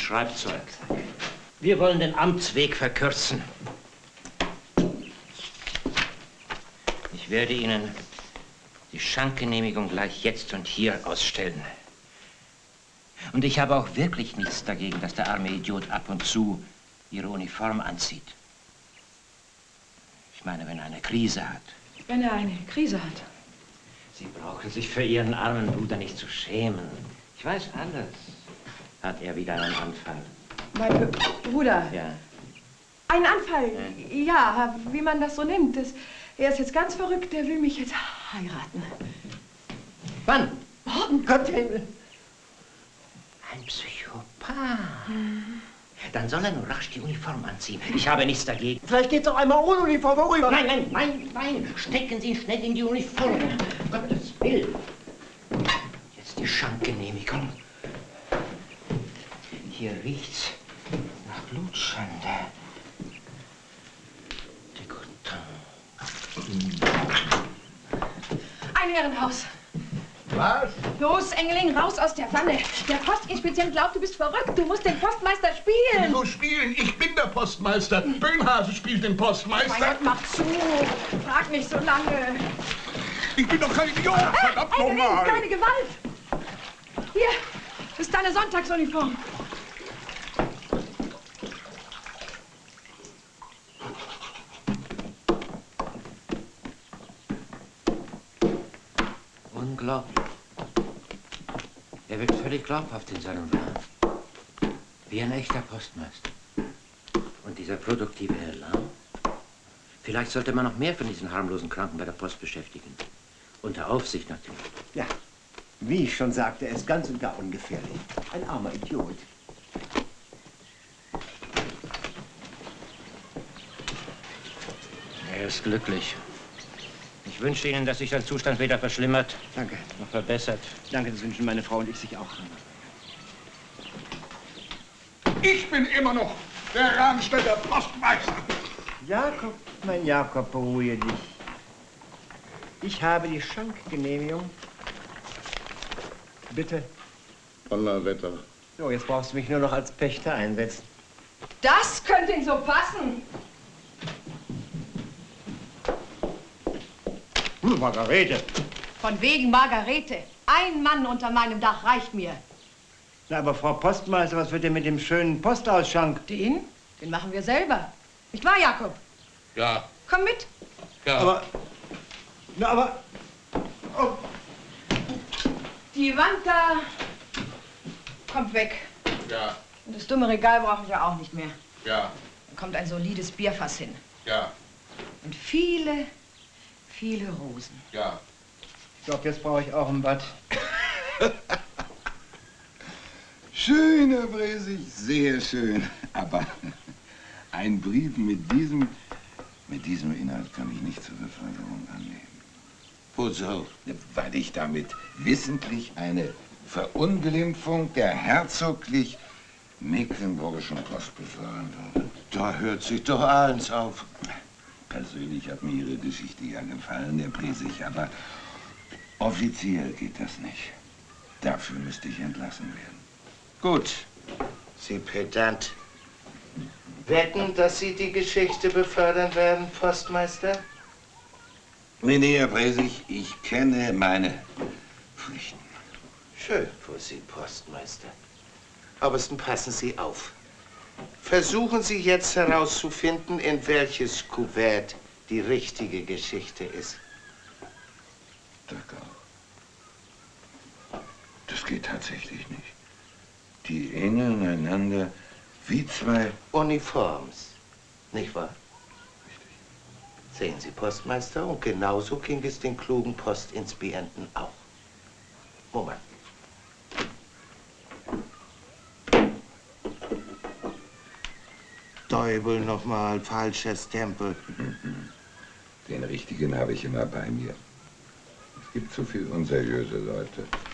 Schreibzeug. Wir wollen den Amtsweg verkürzen. Ich werde Ihnen die Schankgenehmigung gleich jetzt und hier ausstellen. Und ich habe auch wirklich nichts dagegen, dass der arme Idiot ab und zu Ihre Uniform anzieht. Ich meine, wenn er eine Krise hat. Wenn er eine Krise hat. Sie brauchen sich für Ihren armen Bruder nicht zu schämen. Ich weiß alles. Hat er wieder einen Anfall? Mein Bruder? Ja. Ein Anfall? Ja, wie man das so nimmt. Er ist jetzt ganz verrückt, der will mich jetzt heiraten. Wann? Morgen. Gott Himmel. Ein Psychopath. Dann soll er nur rasch die Uniform anziehen. Ich habe nichts dagegen. Vielleicht geht's auch einmal ohne Uniform vorüber. Nein, nein, nein, nein. Stecken Sie ihn schnell in die Uniform. Um Gottes Willen. Jetzt die Schankgenehmigung. Hier riecht's nach Blutschande. Ein Herrenhaus. Was? Los, Engeling, raus aus der Pfanne. Der Postinspizient glaubt, du bist verrückt. Du musst den Postmeister spielen. Wieso spielen? Ich bin der Postmeister. Böhnhase spielt den Postmeister. Mein Gott, mach zu. Frag nicht so lange. Ich bin doch kein Idiot. Verdammt Engeling, nochmal. keine Gewalt. Hier, das ist deine Sonntagsuniform. Unglaublich. Er wirkt völlig glaubhaft in seinem Wahn. Wie ein echter Postmeister. Und dieser produktive Herr Lahm? Vielleicht sollte man noch mehr von diesen harmlosen Kranken bei der Post beschäftigen. Unter Aufsicht natürlich. Ja, wie ich schon sagte, er ist ganz und gar ungefährlich. Ein armer Idiot. Er ist glücklich. Ich wünsche Ihnen, dass sich sein Zustand weder verschlimmert, Danke. noch verbessert. Danke, das wünschen meine Frau und ich sich auch. Ich bin immer noch der Ramstädter Postmeister. Jakob, mein Jakob, beruhige dich. Ich habe die Schankgenehmigung. Bitte. Donnerwetter. So, jetzt brauchst du mich nur noch als Pächter einsetzen. Das könnte ihm so passen. Margarete. Von wegen Margarete. Ein Mann unter meinem Dach reicht mir. Na, aber Frau Postmeister, was wird denn mit dem schönen Postausschank? Den machen wir selber. Nicht wahr, Jakob? Ja. Komm mit. Ja. Aber... Oh. Die Wand da kommt weg. Ja. Und das dumme Regal brauchen wir auch nicht mehr. Ja. Da kommt ein solides Bierfass hin. Ja. Und viele Rosen. Ja. Ich glaube, jetzt brauche ich auch ein Bad. Schön, Herr Bresig, sehr schön. Aber ein Brief mit diesem Inhalt kann ich nicht zur Beförderung annehmen. Wozu? Weil ich damit wissentlich eine Verunglimpfung der herzoglich mecklenburgischen Post befördern würde. Da hört sich doch eins auf. Persönlich hat mir Ihre Geschichte ja gefallen, Herr Bresig, aber offiziell geht das nicht. Dafür müsste ich entlassen werden. Gut, Sie Pedant. Wetten, dass Sie die Geschichte befördern werden, Postmeister? Nee, Herr Bresig, ich kenne meine Pflichten. Schön für Sie, Postmeister. Obersten, passen Sie auf. Versuchen Sie jetzt herauszufinden, in welches Kuvert die richtige Geschichte ist. D'accord. Das geht tatsächlich nicht. Die ähneln einander wie zwei Uniforms, nicht wahr? Richtig. Sehen Sie, Postmeister, und genauso ging es den klugen Postinspienten auch. Moment. Teufel nochmal, falscher Stempel. Den richtigen habe ich immer bei mir. Es gibt zu viel unseriöse Leute.